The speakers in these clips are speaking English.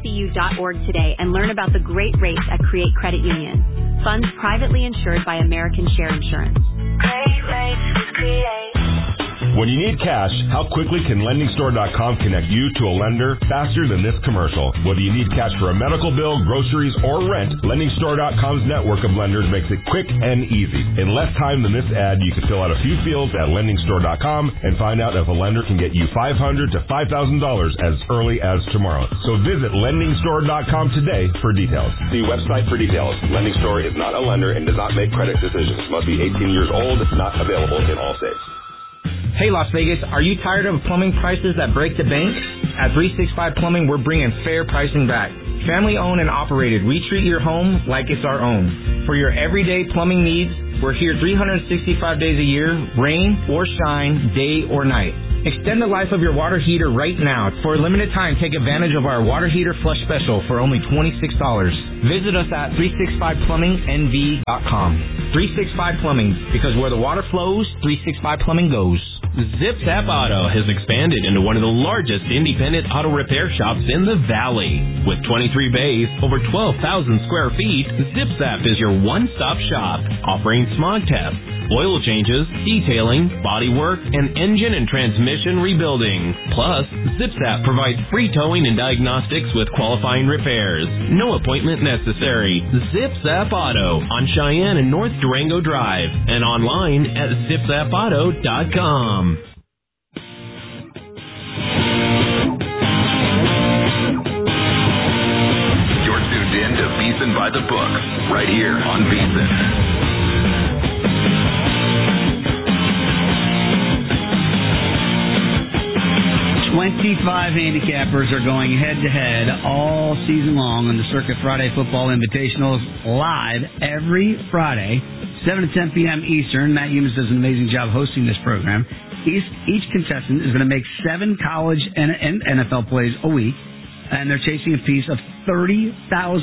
createccu.org today and learn about the great rates at Create Credit Union. Funds privately insured by American Share Insurance. Great rates with Create. When you need cash, how quickly can LendingStore.com connect you to a lender faster than this commercial? Whether you need cash for a medical bill, groceries, or rent, LendingStore.com's network of lenders makes it quick and easy. In less time than this ad, you can fill out a few fields at LendingStore.com and find out if a lender can get you $500 to $5,000 as early as tomorrow. So visit LendingStore.com today for details. See website for details. Lending Store is not a lender and does not make credit decisions. Must be 18 years old. Not available in all states. Hey, Las Vegas, are you tired of plumbing prices that break the bank? At 365 Plumbing, we're bringing fair pricing back. Family owned and operated, we treat your home like it's our own. For your everyday plumbing needs, we're here 365 days a year, rain or shine, day or night. Extend the life of your water heater right now. For a limited time, take advantage of our water heater flush special for only $26. Visit us at 365plummingnv.com. 365 Plumbing, because where the water flows, 365 Plumbing goes. ZipZap Auto has expanded into one of the largest independent auto repair shops in the Valley. With 23 bays, over 12,000 square feet, ZipZap is your one-stop shop, offering smog tests, oil changes, detailing, bodywork, and engine and transmission rebuilding. Plus, ZipZap provides free towing and diagnostics with qualifying repairs. No appointment necessary. ZipZap Auto on Cheyenne and North Durango Drive and online at zipzapauto.com. You're tuned in to VSiN by the Books, right here on VSiN. 25 handicappers are going head-to-head all season long on the Circuit Friday Football Invitationals, live every Friday, 7 to 10 p.m. Eastern. Matt Humans does an amazing job hosting this program. Each contestant is going to make 7 college and NFL plays a week, and they're chasing a piece of $30,000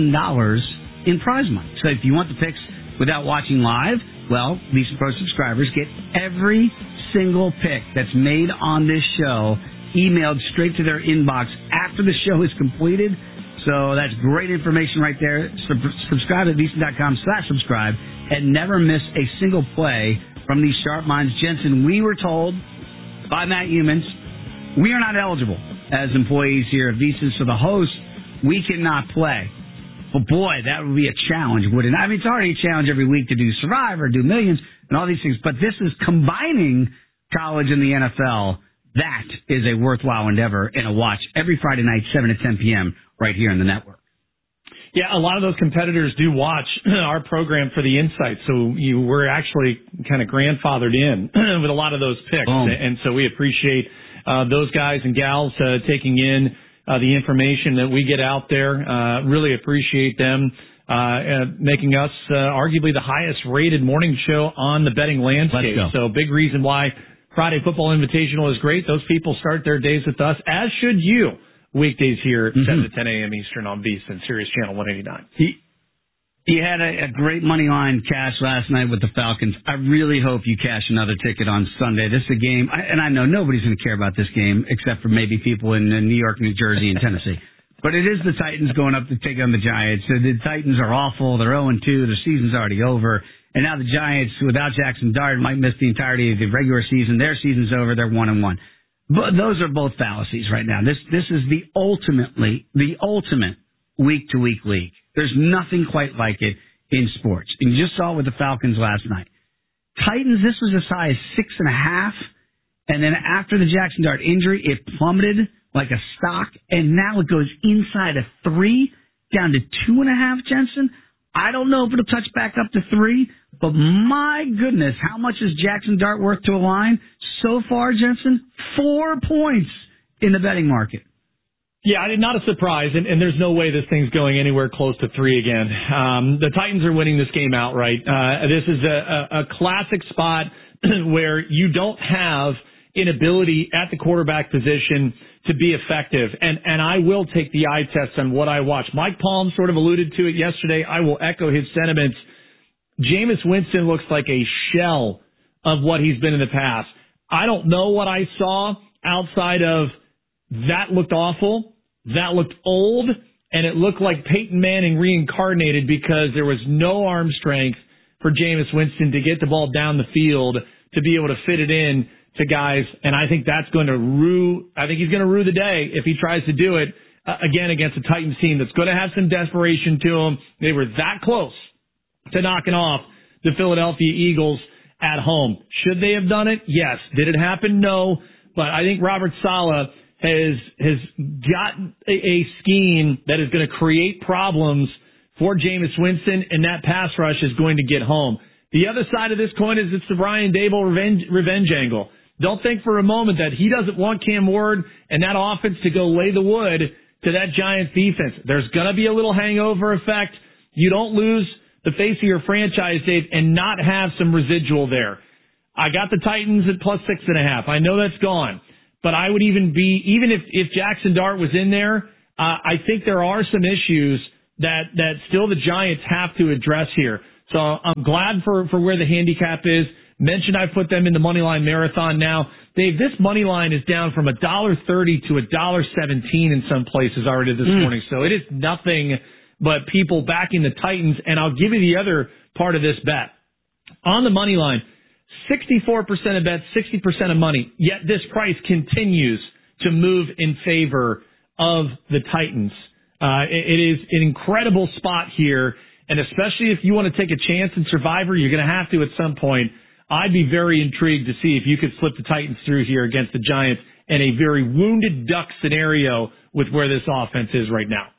in prize money. So if you want the picks without watching live, well, VSiN Pro subscribers get every single pick that's made on this show emailed straight to their inbox after the show is completed. So that's great information right there. Subscribe at VSiN.com/subscribe and never miss a single play from these sharp minds. Jensen, we were told by Matt Humans, we are not eligible as employees here at VSiN, so the host, we cannot play. But boy, that would be a challenge, wouldn't it? I mean, it's already a challenge every week to do Survivor, do Millions, and all these things, but this is combining college and the NFL. That is a worthwhile endeavor and a watch every Friday night, 7 to 10 p.m. right here in the network. Yeah, a lot of those competitors do watch our program for the insights, so you were actually kind of grandfathered in with a lot of those picks, and so we appreciate those guys and gals taking in the information that we get out there. Really appreciate them making us arguably the highest rated morning show on the betting landscape. So big reason why Friday Football Invitational is great. Those people start their days with us, as should you. Weekdays here, 7 to 10 a.m. Eastern on VSiN, Sirius Channel 189. You had a great money line cash last night with the Falcons. I really hope you cash another ticket on Sunday. This is a game, and I know nobody's going to care about this game except for maybe people in New York, New Jersey, and Tennessee. But it is the Titans going up to take on the Giants. So the Titans are awful. They're 0-2. Their season's already over. And now the Giants, without Jackson Dart, might miss the entirety of the regular season. Their season's over. They're 1-1. But those are both fallacies right now. This is the ultimate week-to-week league. There's nothing quite like it in sports. And you just saw it with the Falcons last night. Titans, this was as high as 6.5. And then after the Jackson Dart injury, it plummeted like a stock. And now it goes inside of 3 down to 2.5, Jensen. I don't know if it'll touch back up to 3, but my goodness, how much is Jackson Dart worth to a line? So far, Jensen, 4 points in the betting market. Yeah, not a surprise, and there's no way this thing's going anywhere close to 3 again. The Titans are winning this game outright. This is a classic spot where you don't have an ability at the quarterback position to be effective. And I will take the eye test on what I watch. Mike Palm sort of alluded to it yesterday. I will echo his sentiments. Jameis Winston looks like a shell of what he's been in the past. I don't know what I saw outside of that looked awful, that looked old, and it looked like Peyton Manning reincarnated because there was no arm strength for Jameis Winston to get the ball down the field to be able to fit it in to guys. And I think that's going to he's going to rue the day if he tries to do it again against a Titans team that's going to have some desperation to them. They were that close to knocking off the Philadelphia Eagles at home. Should they have done it? Yes. Did it happen? No. But I think Robert Saleh has got a scheme that is going to create problems for Jameis Winston, and that pass rush is going to get home. The other side of this coin is it's the Brian Daboll revenge angle. Don't think for a moment that he doesn't want Cam Ward and that offense to go lay the wood to that Giants defense. There's going to be a little hangover effect. You don't lose the face of your franchise, Dave, and not have some residual there. I got the Titans at plus 6.5. I know that's gone. But I would even if Jackson Dart was in there, I think there are some issues that still the Giants have to address here. So I'm glad for where the handicap is. Mentioned I put them in the Moneyline Marathon now. Dave, this Moneyline is down from $1.30 to $1.17 in some places already this morning. So it is nothing but people backing the Titans. And I'll give you the other part of this bet. On the Moneyline, 64% of bets, 60% of money, yet this price continues to move in favor of the Titans. It is an incredible spot here, and especially if you want to take a chance in Survivor, you're going to have to at some point. I'd be very intrigued to see if you could slip the Titans through here against the Giants in a very wounded duck scenario with where this offense is right now.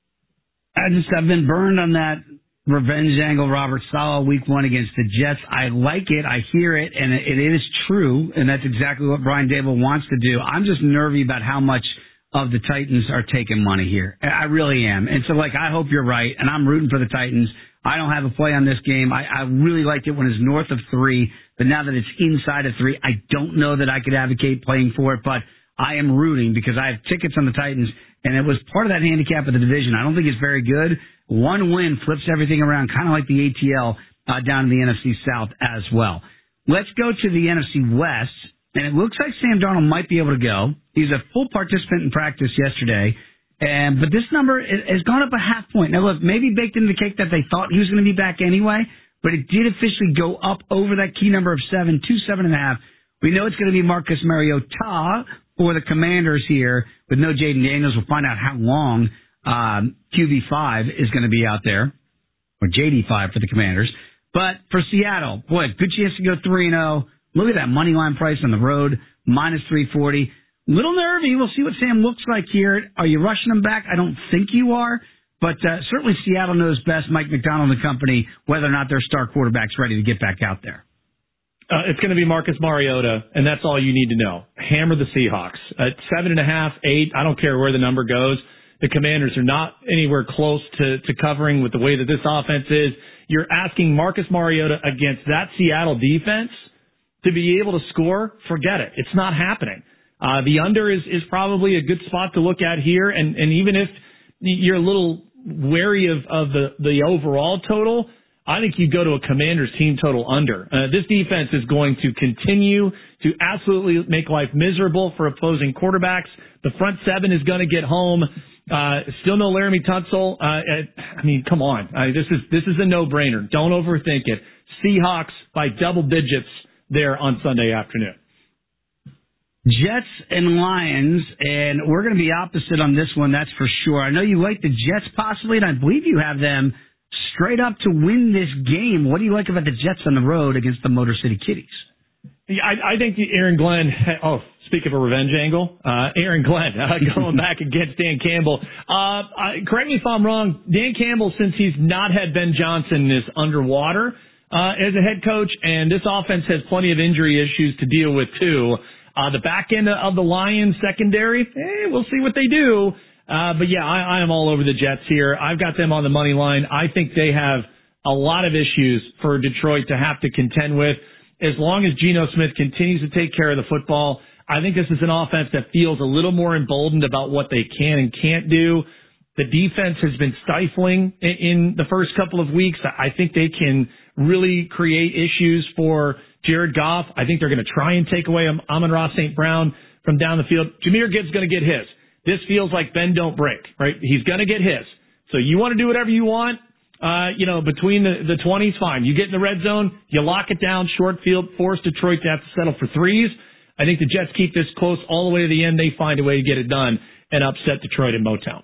I've been burned on that revenge angle, Robert Saleh, week one against the Jets. I like it. I hear it, and it is true, and that's exactly what Brian Daboll wants to do. I'm just nervy about how much of the Titans are taking money here. I really am. And so, I hope you're right, and I'm rooting for the Titans. I don't have a play on this game. I really liked it when it's north of 3, but now that it's inside of 3, I don't know that I could advocate playing for it, but I am rooting because I have tickets on the Titans, and it was part of that handicap of the division. I don't think it's very good. One win flips everything around, kind of like the ATL down in the NFC South as well. Let's go to the NFC West, and it looks like Sam Darnold might be able to go. He's a full participant in practice yesterday, but this number has gone up a half point. Now, look, maybe baked into the cake that they thought he was going to be back anyway, but it did officially go up over that key number of 7 to 7.5. We know it's going to be Marcus Mariota for the Commanders here with no Jaden Daniels. We'll find out how long QB5 is going to be out there, or JD5 for the Commanders. But for Seattle, boy, good chance to go 3-0. Look at that money line price on the road, minus 340. Little nervy. We'll see what Sam looks like here. Are you rushing him back? I don't think you are. But certainly Seattle knows best, Mike McDonald and company, whether or not their star quarterback's ready to get back out there. It's going to be Marcus Mariota, and that's all you need to know. Hammer the Seahawks. At 7.5, 8, I don't care where the number goes. The Commanders are not anywhere close to covering with the way that this offense is. You're asking Marcus Mariota against that Seattle defense to be able to score? Forget it. It's not happening. The under is probably a good spot to look at here, and even if you're a little wary of the overall total, I think you go to a Commanders team total under. This defense is going to continue to absolutely make life miserable for opposing quarterbacks. The front seven is going to get home. Still no Laramie Tunsil. Come on. This is a no-brainer. Don't overthink it. Seahawks by double digits there on Sunday afternoon. Jets and Lions, and we're going to be opposite on this one, that's for sure. I know you like the Jets possibly, and I believe you have them straight up to win this game. What do you like about the Jets on the road against the Motor City Kitties? Yeah, I think Aaron Glenn, speak of a revenge angle, Aaron Glenn going back against Dan Campbell. Correct me if I'm wrong, Dan Campbell, since he's not had Ben Johnson, is underwater as a head coach, and this offense has plenty of injury issues to deal with too. The back end of the Lions secondary, we'll see what they do. But yeah, I am all over the Jets here. I've got them on the money line. I think they have a lot of issues for Detroit to have to contend with. As long as Geno Smith continues to take care of the football, I think this is an offense that feels a little more emboldened about what they can and can't do. The defense has been stifling in the first couple of weeks. I think they can really create issues for Jared Goff. I think they're going to try and take away Amon-Ra St. Brown from down the field. Jahmyr Gibbs going to get his. this feels like bend, don't break, right? He's going to get his. So you want to do whatever you want, between the 20s, fine. You get in the red zone, you lock it down, short field, force Detroit to have to settle for threes. I think the Jets keep this close all the way to the end. They find a way to get it done and upset Detroit in Motown.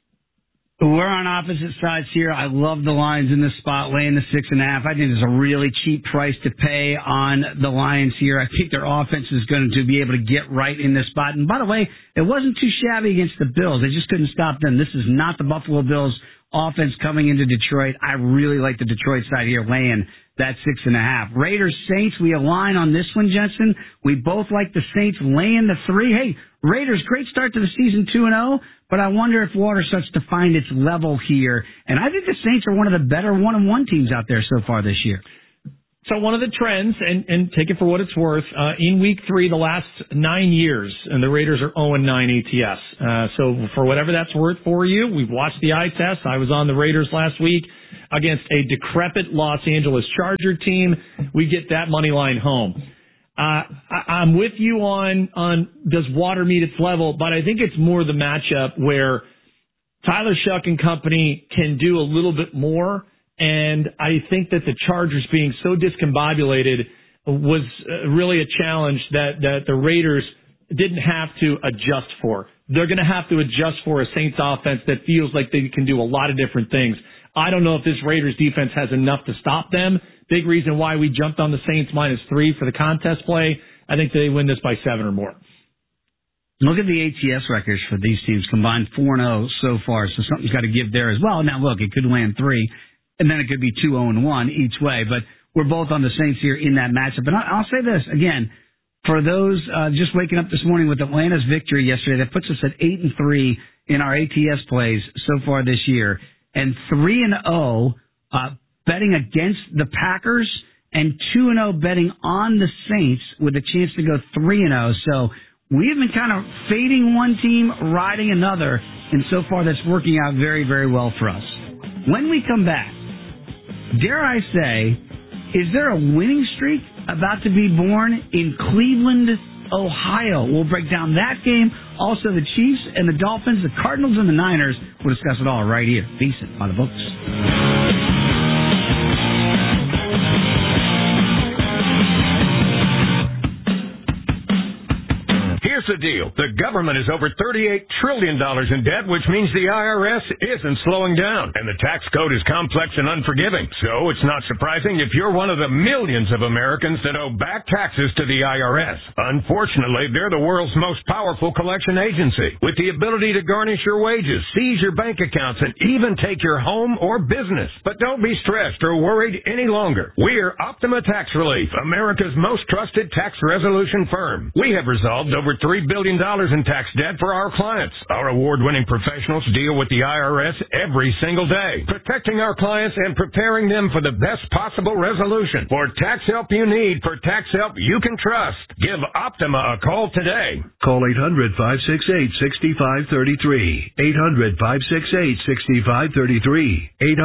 We're on opposite sides here. I love the lines in this spot, laying the 6.5. I think there's a really cheap price to pay on the Lions here. I think their offense is going to be able to get right in this spot. And by the way, it wasn't too shabby against the Bills. They just couldn't stop them. This is not the Buffalo Bills offense coming into Detroit. I really like the Detroit side here, laying that 6.5. Raiders, Saints, we align on this one, Jensen. We both like the Saints laying the 3. Hey, Raiders, great start to the season, 2-0, but I wonder if water starts to find its level here. And I think the Saints are one of the better 1-1 teams out there so far this year. So one of the trends, and take it for what it's worth, in week 3, the last 9 years, and the Raiders are 0-9 ATS. So for whatever that's worth for you, we've watched the eye test. I was on the Raiders last week against a decrepit Los Angeles Charger team. We get that money line home. I'm with you on does water meet its level, but I think it's more the matchup where Tyler Shuck and company can do a little bit more. And I think that the Chargers being so discombobulated was really a challenge that the Raiders didn't have to adjust for. They're going to have to adjust for a Saints offense that feels like they can do a lot of different things. I don't know if this Raiders defense has enough to stop them. Big reason why we jumped on the Saints -3 for the contest play. I think they win this by 7 or more. Look at the ATS records for these teams combined, 4-0 so far, so something's got to give there as well. Now, look, it could land 3, and then it could be 2-0-1 each way, but we're both on the Saints here in that matchup. And I'll say this, again, for those just waking up this morning with Atlanta's victory yesterday, that puts us at 8-3 in our ATS plays so far this year, and 3-0 betting against the Packers, and 2-0 betting on the Saints with a chance to go 3-0. So we've been kind of fading one team, riding another, and so far that's working out very, very well for us. When we come back, dare I say, is there a winning streak about to be born in Cleveland, Ohio? We'll break down that game. Also, the Chiefs and the Dolphins, the Cardinals and the Niners. We'll discuss it all right here. VSiN by the books. Here's the deal. The government is over $38 trillion in debt, which means the IRS isn't slowing down. And the tax code is complex and unforgiving. So it's not surprising if you're one of the millions of Americans that owe back taxes to the IRS. Unfortunately, they're the world's most powerful collection agency, with the ability to garnish your wages, seize your bank accounts, and even take your home or business. But don't be stressed or worried any longer. We're Optima Tax Relief, America's most trusted tax resolution firm. We have resolved over $3 billion in tax debt for our clients. Our award-winning professionals deal with the IRS every single day, protecting our clients and preparing them for the best possible resolution. For tax help you need, for tax help you can trust, give Optima a call today. Call 800-568-6533. 800-568-6533.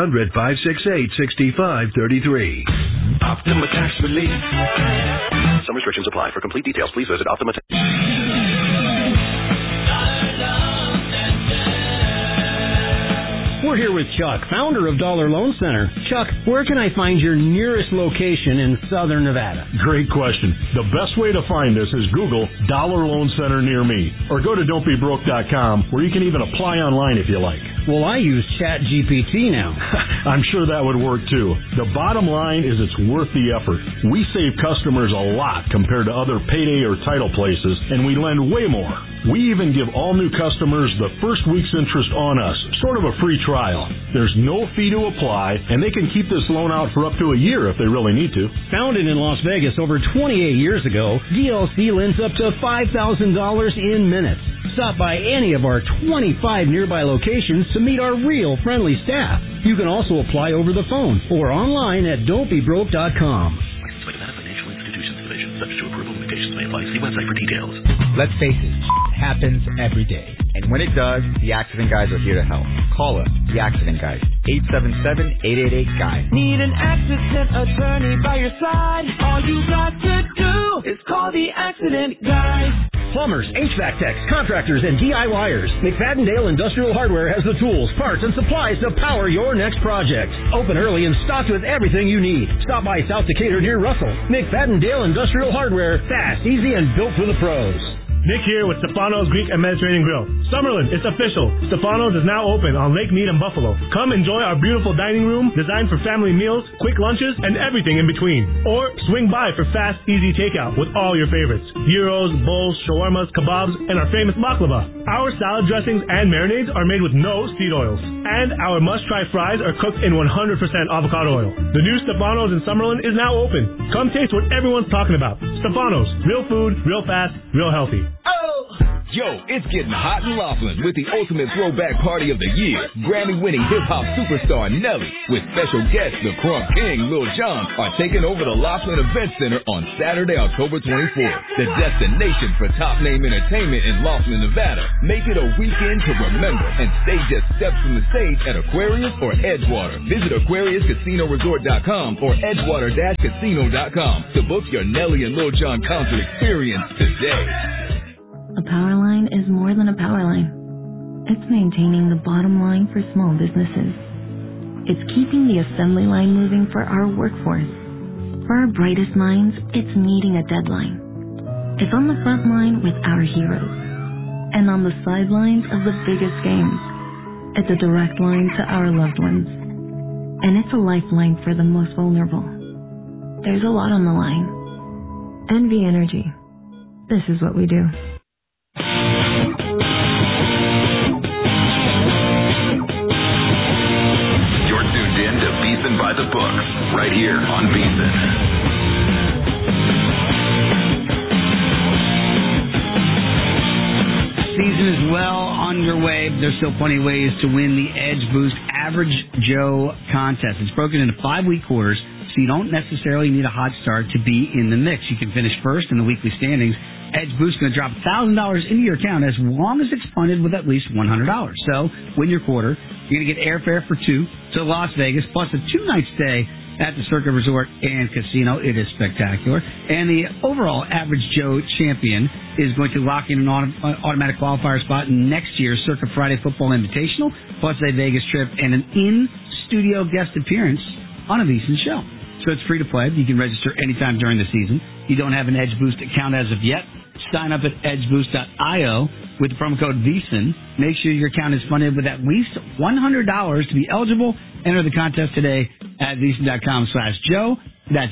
800-568-6533. Optima Tax Relief. Some restrictions apply. For complete details, please visit Optima. We're here with Chuck, founder of Dollar Loan Center. Chuck, where can I find your nearest location in Southern Nevada? Great question. The best way to find us is Google Dollar Loan Center near me, or go to don'tbebroke.com, where you can even apply online if you like. Well, I use ChatGPT now. I'm sure that would work too. The bottom line is it's worth the effort. We save customers a lot compared to other payday or title places, and we lend way more. We even give all new customers the first week's interest on us, sort of a free trial. There's no fee to apply, and they can keep this loan out for up to a year if they really need to. Founded in Las Vegas over 28 years ago, DLC lends up to $5,000 in minutes. Stop by any of our 25 nearby locations to meet our real friendly staff. You can also apply over the phone or online at don'tbebroke.com. Licensed by Nevada Financial Institutions Division. Subject to approval, limitations may apply. See website for details. Let's face it, happens every day. And when it does, the Accident Guys are here to help. Call us, the Accident Guys, 877-888-GUY. Need an accident attorney by your side? All you got to do is call the Accident Guys. plumbers, HVAC techs, contractors, and DIYers. McFadden-Dale Industrial Hardware has the tools, parts, and supplies to power your next project. Open early and stocked with everything you need. Stop by South Decatur near Russell. McFadden-Dale Industrial Hardware. Fast, easy, and built for the pros. Nick here with Stefano's Greek and Mediterranean Grill. Summerlin, it's official. Stefano's is now open on Lake Mead and Buffalo. Come enjoy our beautiful dining room designed for family meals, quick lunches, and everything in between. Or swing by for fast, easy takeout with all your favorites. Gyros, bowls, shawarmas, kebabs, and our famous baklava. Our salad dressings and marinades are made with no seed oils. And our must-try fries are cooked in 100% avocado oil. The new Stefano's in Summerlin is now open. Come taste what everyone's talking about. Stefano's. Real food, real fast, real healthy. Yo, it's getting hot in Laughlin with the ultimate throwback party of the year. Grammy-winning hip-hop superstar Nelly with special guests the Crump King, Lil Jon, are taking over the Laughlin Event Center on Saturday, October 24th. The destination for top-name entertainment in Laughlin, Nevada. Make it a weekend to remember and stay just steps from the stage at Aquarius or Edgewater. Visit AquariusCasinoResort.com or Edgewater-Casino.com to book your Nelly and Lil Jon concert experience today. A power line is more than a power line. It's maintaining the bottom line for small businesses. It's keeping the assembly line moving for our workforce. For our brightest minds, it's meeting a deadline. It's on the front line with our heroes. And on the sidelines of the biggest games. It's a direct line to our loved ones. And it's a lifeline for the most vulnerable. There's a lot on the line. NV Energy. This is what we do. You're tuned in to Beeson by the Books, right here on Beeson. Season is well underway, but there's still plenty of ways to win the Edge Boost Average Joe contest. It's broken into 5-week quarters, so you don't necessarily need a hot start to be in the mix. You can finish first in the weekly standings. Edge Boost is going to drop $1,000 into your account as long as it's funded with at least $100. So, win your quarter. You're going to get airfare for 2 to Las Vegas, plus a 2-night stay at the Circa Resort and Casino. It is spectacular. And the overall Average Joe champion is going to lock in an automatic qualifier spot in next year's Circa Friday Football Invitational, plus a Vegas trip and an in-studio guest appearance on a VSiN show. So it's free to play. You can register anytime during the season. You don't have an Edge Boost account as of yet. Sign up at edgeboost.io with the promo code VSiN. Make sure your account is funded with at least $100 to be eligible. Enter the contest today at VSiN.com/Joe. That's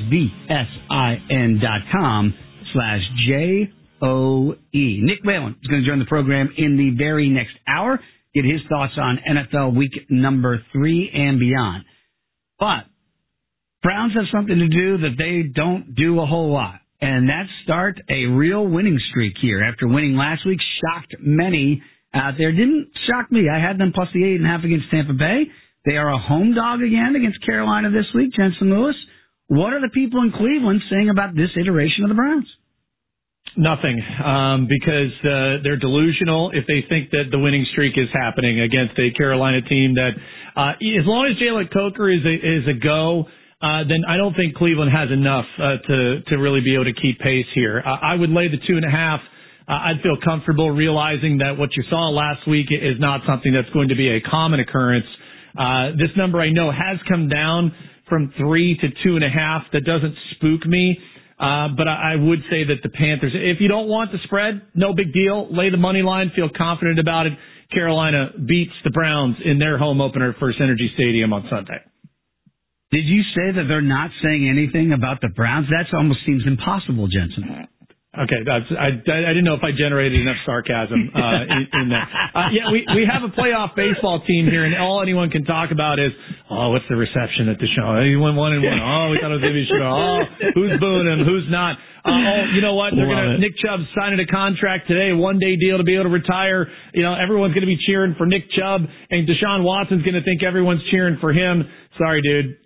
VSIN.com/JOE. Nick Whalen is going to join the program in the very next hour. Get his thoughts on NFL week number 3 and beyond. But Browns have something to do that they don't do a whole lot. And that's start a real winning streak here. After winning last week, shocked many out there. Didn't shock me. I had them plus the 8.5 against Tampa Bay. They are a home dog again against Carolina this week. Jensen Lewis, what are the people in Cleveland saying about this iteration of the Browns? Nothing, because they're delusional if they think that the winning streak is happening against a Carolina team that, as long as Jalen Coker is a go, then I don't think Cleveland has enough to really be able to keep pace here. I would lay the 2.5. I'd feel comfortable realizing that what you saw last week is not something that's going to be a common occurrence. This number I know has come down from 3 to 2.5. That doesn't spook me. But I would say that the Panthers, if you don't want the spread, no big deal. Lay the money line, feel confident about it. Carolina beats the Browns in their home opener at First Energy Stadium on Sunday. Did you say that they're not saying anything about the Browns? That almost seems impossible, Jensen. Okay, I didn't know if I generated enough sarcasm in that. Yeah, we have a playoff baseball team here, and all anyone can talk about is, what's the reception at the show? He went 1-1. We thought it was going to be a show. Who's booing him? Who's not? You know what? Nick Chubb's signing a contract today, a 1-day deal to be able to retire. Everyone's going to be cheering for Nick Chubb, and Deshaun Watson's going to think everyone's cheering for him. Sorry, dude.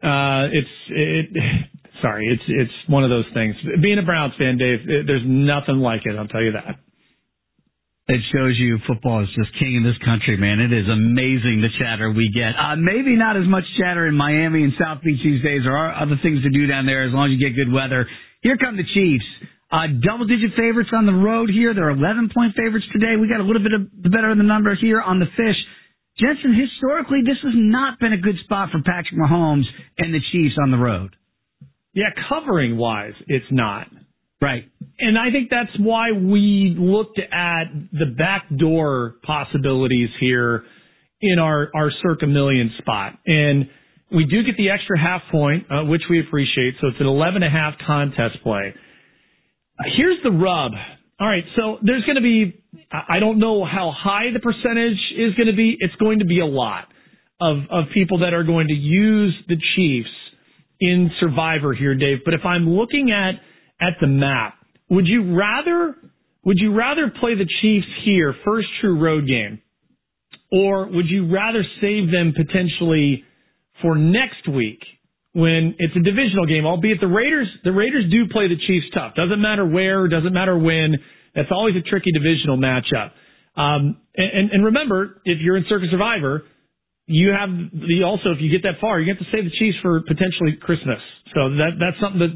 Sorry, it's one of those things. Being a Browns fan, Dave, there's nothing like it. I'll tell you that. It shows you football is just king in this country, man. It is amazing the chatter we get. Maybe not as much chatter in Miami and South Beach these days. There are other things to do down there as long as you get good weather. Here come the Chiefs. Double-digit favorites on the road here. They're 11-point favorites today. We got a little bit better than the number here on the fish. Jensen, historically, this has not been a good spot for Patrick Mahomes and the Chiefs on the road. Yeah, covering-wise, it's not. Right. And I think that's why we looked at the backdoor possibilities here in our Circa Million spot. And we do get the extra half point, which we appreciate. So it's an 11.5 contest play. Here's the rub. All right, so there's going to be, I don't know how high the percentage is going to be. It's going to be a lot of people that are going to use the Chiefs in Survivor here, Dave. But if I'm looking at the map, would you rather play the Chiefs here, first true road game, or would you rather save them potentially for next week when it's a divisional game? Albeit the Raiders do play the Chiefs tough. Doesn't matter where, doesn't matter when. That's always a tricky divisional matchup. And remember, if you're in Circa Survivor, you have also, if you get that far, you have to save the Chiefs for potentially Christmas. So that's something